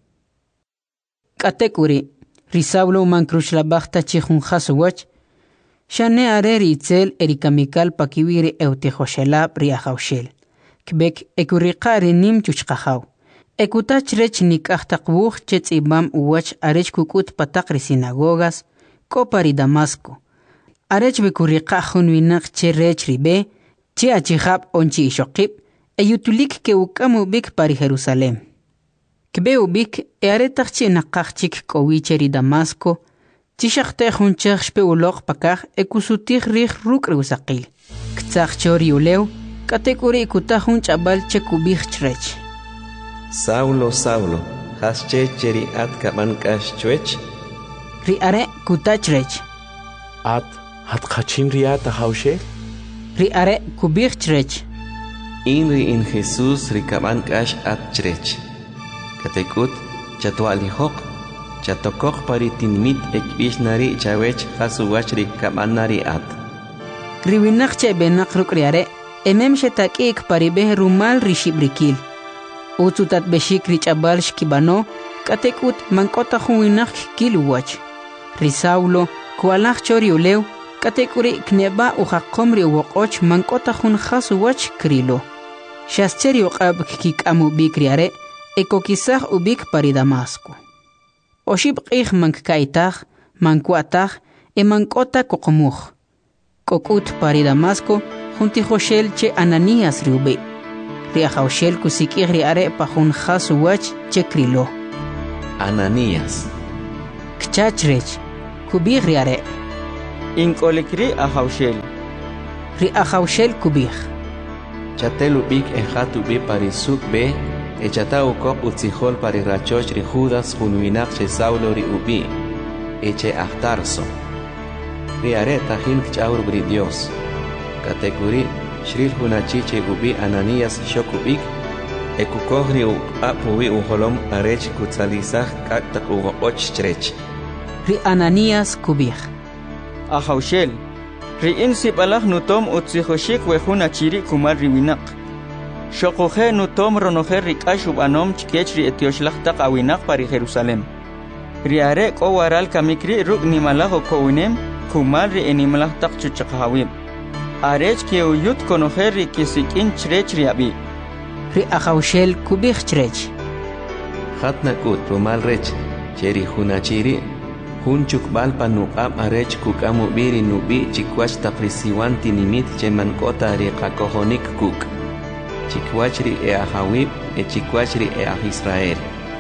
Katekuri Risaulo mankruchlabachta chihun haswach. Shane are ritzel erikamikal pakiwiri eutejoshelab riajaushel. Kbek ekuriqa nim chuchqajaw. Ekutach rech nikajtaqbuj chetzibam uwach arech kukut pataq ri sinagogas. Kopari Damasco. Arech bekuriqa junwinak che rech ribe. Che achihab onchi ishokib. Eyutulik ke ukamu bik pari Jerusalem. Kbe ubik earetach chi naqachik kowicheri Damasco. Chishakte junchach shpe ulok pakaj ekusutich rih ruk reusaqil. Ktsach chori ulew. Katekuri kutahun chabal che kubich chrech. Saulo, Saulo, hasche cheri at kamankash chwech. Ri are kutachrech. At kachin riata haushe. Ri are kubich chrech. Inri in Jesús ri kamankash at chrech. Katekut chatualihok. Chatokok pari tinmit ekbishnari chawech hasuwach ri kamanari at. Riwinak che benak ruk ri are. Emem shetakik pari beh rumal rishibrikil. Utsutat beshik richabal shkibano. Katekut mankota huwinak kiluwach. Risaulo kualach chori ulew. Katekuri kneba uhakomri uwokoch mankota hun hasuwach krilo. Shascheri uqab kikamu bikriare. Ekokisach ubik pari Damasco. Oshib qih mankkaitach, mankuatach, mankota kokomuch. Kokut pari Damasco. Junti Joshel che Ananías riube. Riajoshel kusikir riare pajun hasuwach che krilo. Ananías. Kchachrech. Kubir riare. Inkolikri a Joshel. ri ajawshel kubij. Chatel ubik ejat ubi parisuk be, echata ukok utzihol parirachoch ri Judas junwinak che Saulo ri ubi, eche ahtarso. Ri are tajin kchaur bri Dios. Kategori shril hunachiche ubi Ananías shokubik, ekukogri apuwi uholom arech kutzalizach kaktak ugoch chrech. Ri Ananías kubij. Ajawshel, ri insib alach nutom utzihoshik wehuna chiri kumar riwinak. Shokoje nutom ronoje rikashub anom chkech ri etioshlachtaq awinak pari Jerusalem. Ri are kowaral kamikri ruk nimalaho kowinem kumar ri enimlachtaq chuchaqhawim. Arech ke uyut konoje ri kisikin chrech ri abi. Ri Ajawshel kubij chrech. Hatnakut rumal rech, cheri hunachiri, Hunchuk balpa nuqam arech kukamu biri nubi chikwach taprisiwan tinimit cheman kota ri qakohonik kuk. Chikwachri e ahawib e chikwachri e ah Israel.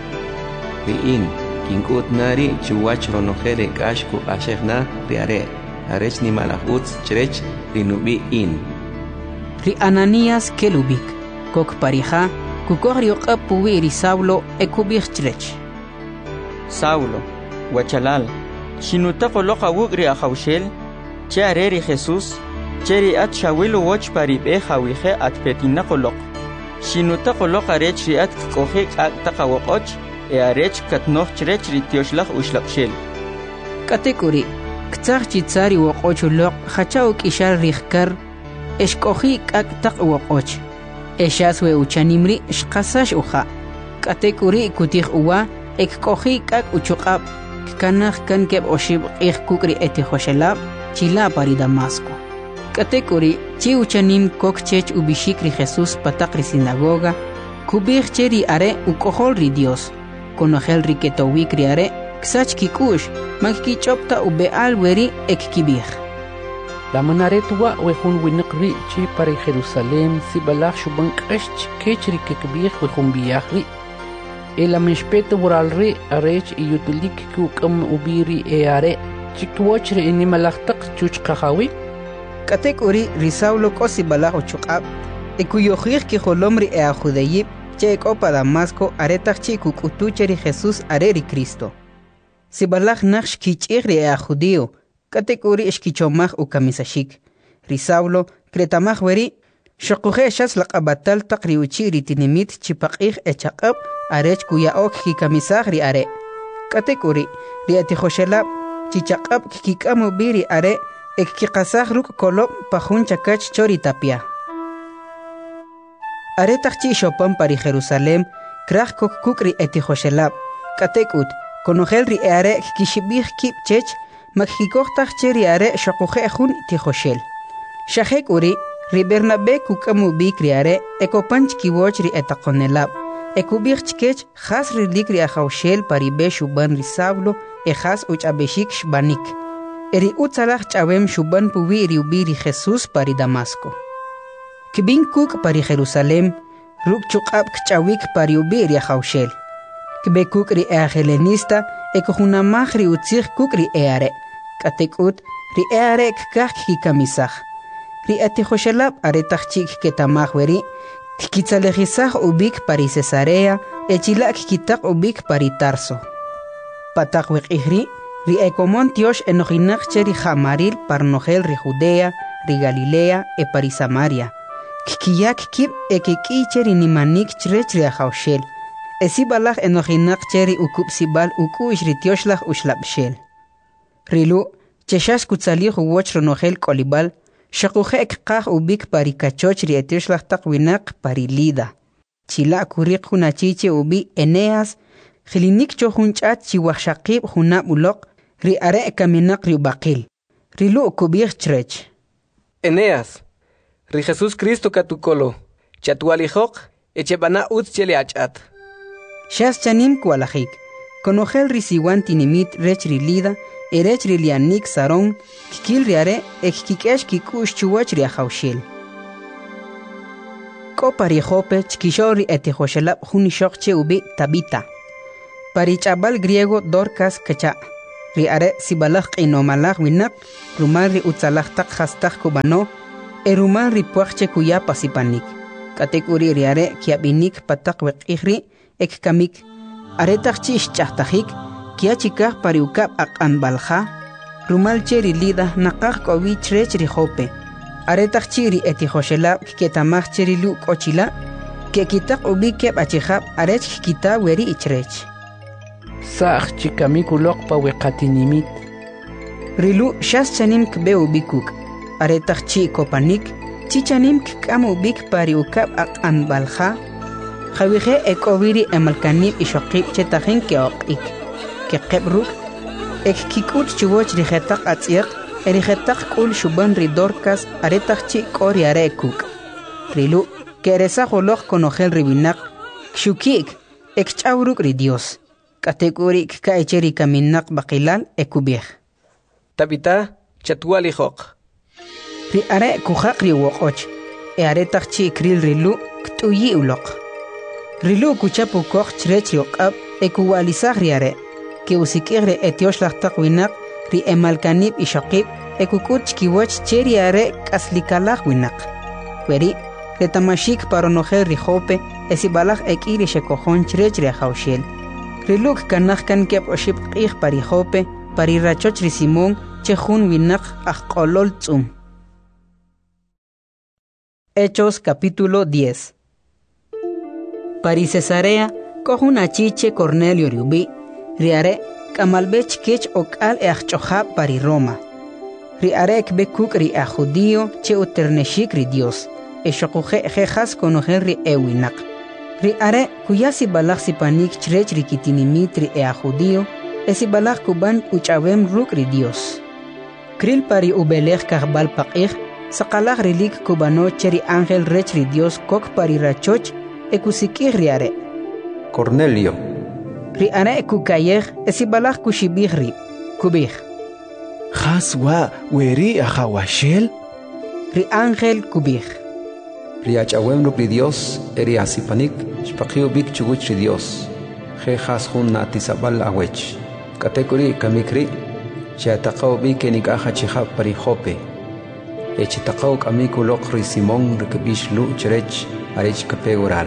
Riin, kinkut nari chuwach ronojere kashku ashegna riare. Arech ni malahuts chrech ri nubi in. Ri Ananías kelubik. Kok parija, kukogri oqapuwi ri Saulo e kubij chrech. Saulo. Wachalal, shinutako loqa wugri Ajawshel, che areri Jesús, cheri at shawilu watch paribe hawije at petinako loq. Shinutako loqa rech riat kikoje taka wokoch, e arech katnoch chrech ritioslach ushlapshel. Katekuri, ktsach chitsari wokoch loq, hachauk ishar rihkar, eshkoji kak tak wokoch. Eshaswe uchanimri shkasash uja. Katekuri kutih uwa, ekkoji kak uchukab. Kanach kan keb oshib kukri etihoshelab chila pari Damasco. Katekuri chi uchanim kokchech ubishikri Jesús patakri sinagoga kubij cheri are ukohol ri Dios konojel riketowikri are ksach kikush magkichopta ubeal weri ekkibij. La manaretua wejun winqri chi pari Jerusalem sibalach shuban k'esh kechri kekbij wejun biyahri. El amespeto boralri arech iyutulik kukam ubiri eare chikwochre inimalachtak chuchqahawi. Katekuri risaulo kosi balach uchuqab ekuyojir ki holomri e ajudeyib che opa Damasco aretach chikuk utucheri Jesús areri Cristo. Si balach naksh kichigri e ajudio katekuri eshkichomach ukamisashik. Risaulo kretamach weri shokuje shas laqabatal taqri uchiri tinimit chipaqih echaqab arech kuya ok kikamisaj ri are. Katekuri ri atijoshela chichaqab kikamu biri are ek kikasaj ruk kolob pajun chakach chori tapia. Are takchi shopan pari Jerusalem kraj kok ri atijoshela. Katekut konojel ri are kishibij kip chech makkikojtaj cheri are shokuje jun tijoshel. Shahek uri ri Bernabé kukamu bikri are ekopanch kiwoch ri etakonelab. Ekubich chkech khas rilik ri Ajawshel paribe shuban ri Saulo e khas uchabeshik shbanik. Eri utzalach chawem shuban puwi ri ubiri Jesús pari Damasco. Kibin kuk pari Jerusalem, ruk chukab kchawik pari ubiri Ajawshel. Kibe kuk ri helenista ekohunamach ri utzich kuk ri eare. Katekut ri eare kkach kikamisach. Ri atijoshelab aretach chik ketamach weri, kikitzalejizaj ubik pari Cesarea, echilak kitak ubik pari Tarso. Patak wekihri, ri ekomon tiosh enojinach cheri jamaril parnogel ri Judea, ri Galilea e pari Samaria. Kikiyak kib ekiki cheri nimanik chrech ri Ajawshel. Esibalach enojinach cheri ukup sibal ukuish ri tioshlach ushlapshel. Rilu, cheshash kutzalij uwoch ronogel kolibal, shakuje ekqaj ubik pari kachoch ri etioslach taqwinak pari Lida. Chila kurik hunachiche ubi Eneas, Jilinik chohunchat chiwachshaqib hunab ulok, ri are kaminak ri ubaqil. Rilu kubich chrech. Eneas, ri Jesús Cristo katukolo, chatualijok, echebana ut chele achat. Shas chanim kualajik, konogel ri siwan tinimit rech ri Lida, erech ri lianik saron, kikil ri are, ekikikesh kikush chuwach ri Ajawshel. Ko pari Jope chkishori etijoshelab hunishokche ubi Tabita. Pari chabal griego Dorcas kacha. Ri are sibalach inomalach winak, rumar ri utzalach tak hastak kubano, Erumal ripuachche kuya pasipanik. Katekuri riare kiabinik patak wekihri ek kamik. Aretakchi ischahtajik kia chikah pariukap akan balja. Rumalche rilida nakak kowi chrech rijope. Aretakchi ri etihoshelab ketamachche rilu kochila. Que kitak ubikep achihab arech kita weri ichrech. Sach chikamikulok pa wekatinimit. Rilu shas chanim kbe ubikuk. Aretakchi kopanik. Chichanim kikam ubik pari ukap akan balja. Khawije ekowiri emalkanib ishokib chetahin keokik. Kekebruk. Ek kikut chuwoch rijetak atziak. Erijetak kul shuban ridorkas aretakchi kori arekuk. Rilu. Keresa holok konogel ribinak. Kshukik. Ekchauruk ridios. Kategorik kaecheri kaminak bakilal ekubih. Tabita chatuali hok. Ri are kuhak riwokoch. E are takchi kril rilu ktuyi ulok. Rilu kuchapu koch chrech riokab ekuwalisag riare. Ke usikigre etioshlag takwinak ri emalkanib ishokib ekukuch kiwach cheri are kaslikalak winak. Weri retamashik paronogel rijope esibalak ekiri shekojon chrech riajaushel. Riluk kanach kan kep oship qih parijope parirachoch risimon chejun winak ajkolol tzum. Hechos capítulo 10. Pari Cesarea kohun achiche Cornelio riubi riare kamalbech kech okal eachchohab pari Roma. Riare ekbekuk ri a judío che uterneshik ri Dios. Eshokuje jejas konogel ri ewinak. Riare kuyasi balak sipanik chrech rikitinimit ri a judío esi balak kuban uchawem ruk ri Dios. Kril pari ubelech kahbal paqih sakalak rilik kubano cheri ángel rech ri Dios kok pari rachoch ekusikih riare. Cornelio. Riare ekukayeh esi balak kushibih ri kubih. Khaswa weri ahawashel. Ri ángel kubih. Riachawem ri Dios eri asipanik shpaqiu bik chuguch ri Dios. Je khashun natisabal awech. Katekuri kamikri chataqaw bik enikaha chihab pari jope. Echitaqaw kamikulok ri Simón rikbish lu chrech arech kapegoral.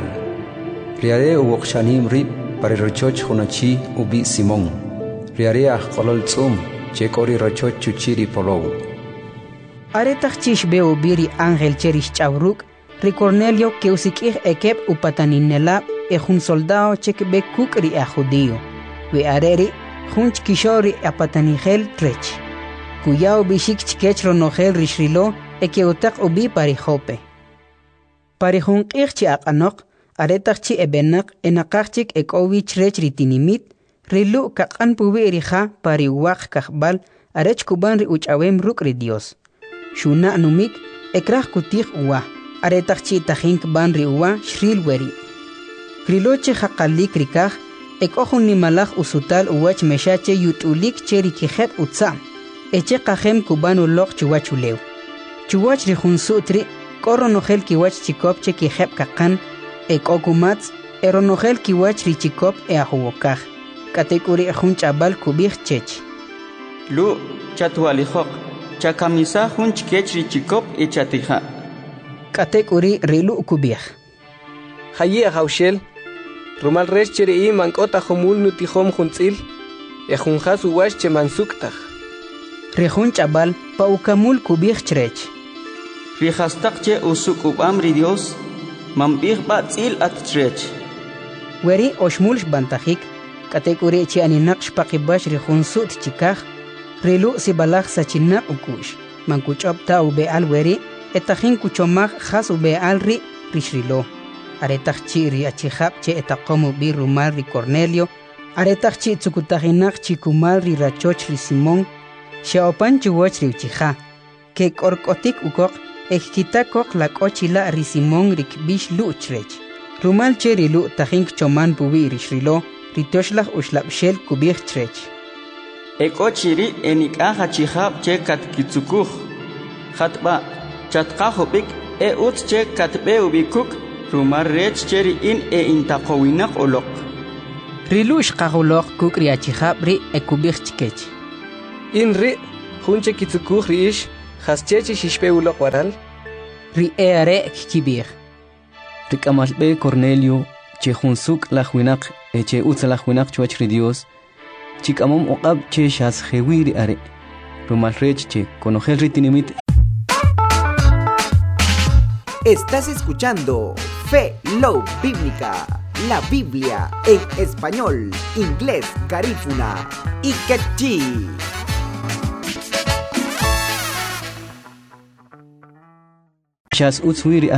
Riare uwokshanim rib pari rochoch hunachi ubi Simón. Riare ahqolol tzum chekori rochoch chuchiri polow. Aretach chishbe ubiri ángel cherish chauruk. Ri Cornelio que usikih ekep upataninela un soldado chekbe kuk ri a judío. We areri junch kishori apatanigel trech. Kuyao bishik chikech ronogel rishrilo eke utak ubi parijope. Parihun kirchi akanok aretachchi ebenak enakachik ekowi trech ritinimit rilu kakan pubi rija pariwak kahbal arech kuban ri uchawem ruk ri Dios. Shuna numik ekrah kutih uwa. Aretachchi tajink ban ri uwa shril weri. Kriloche haqalik rikaj ekohun nimalaj usutal uwach meshache yutulik cheri kijeb utzam. Eche kajem kubanu lok chuwachulew. Chuwach rihun sutri koronogel kiwach chikop che kijeb kakan ekokumats eronogel kiwach ri chikop ahuwokaj. Katekuri hun chabal kubij chech. Lu chatualijok chakamisa hun chikech ri chikop chatija. Katekuri rilu kubij. Hayi ahaushel. Rumal resh cheri mankota homul nutihom juntzil. Ejunjas uwash che mansuktaj. Rejun chabal paukamul kubij chrech. Rijastakche usuk ubam ri Dios. Mambih batzil at chrech. Weri oshmulsh bantajik. Katekuri chi aninak shpakibash rejun sut chikaj. Rilu si balaj sachinak ukush. Mankuchop ta ube al weri. Etajin kuchomag jas ube al ri rishrilo. Aretachchi ri achihab che etakomu bi rumal ri Cornelio. Aretachchi tsukutajinak chikumal ri rachoch ri Simón. Shaopan chuwoch ri uchija. Ke korkotik ukok ekkitakok la kochila ri Simón ri kbish lu uchrech. Rumal che ri lu tajink choman pubi rishrilo. Ri toshlach ushlabshel kubich chrech. Ekochiri enikaja chihab che katkitsukuj. Hatba chatqahobik utz che katbe ubikuk. Rumar rech cheri in intaqowinak olok. Rilush qahulok kuk ri achihab ri ekubich chikech. In ri junche kitsukuj riish haschechi shishpe ulok waral. ri are kibir. Rikamal be Cornelio, che junsuk la juinak, che utsa la juinak chuachri Dios, chikamom oqab che shas jewiri are. Rumal rech che conogel ritinimit. Estás escuchando Fe Love Bíblica, la Biblia en español, inglés, garífuna y quechí. Shas utswiri